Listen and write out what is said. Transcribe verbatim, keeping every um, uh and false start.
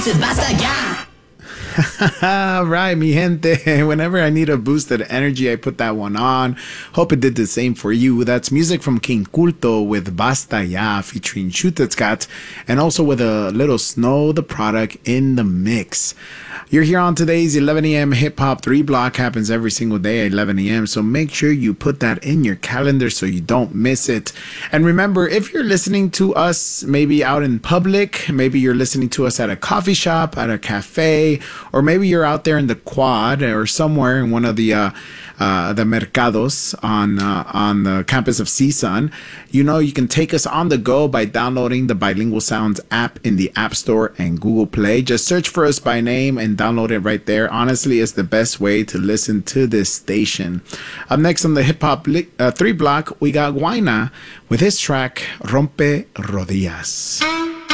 Basta ya! Right, mi gente. Whenever I need a boost of energy, I put that one on. Hope it did the same for you. That's music from King Culto with Basta Ya featuring Chutetzcat, and also with a little Snow the Product in the mix. You're here on today's eleven a.m. Hip Hop three block. Happens every single day at eleven a.m. So make sure you put that in your calendar so you don't miss it. And remember, if you're listening to us maybe out in public, maybe you're listening to us at a coffee shop, at a cafe, or maybe you're out there in the quad or somewhere in one of the uh, uh, the mercados on uh, on the campus of C S U N, you know you can take us on the go by downloading the Bilingual Sounds app in the App Store and Google Play. Just search for us by name and download it right there. Honestly, it's the best way to listen to this station. Up next on the Hip Hop uh, three block, we got Guayna with his track Rompe Rodillas.